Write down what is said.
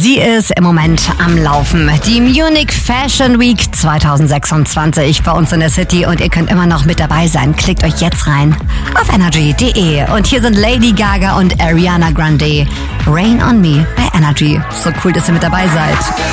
Sie ist im Moment am Laufen. Die Munich Fashion Week 2026 bei uns in der City und ihr könnt immer noch mit dabei sein. Klickt euch jetzt rein auf energy.de. Und hier sind Lady Gaga und Ariana Grande. Rain on Me bei Energy. So cool, dass ihr mit dabei seid.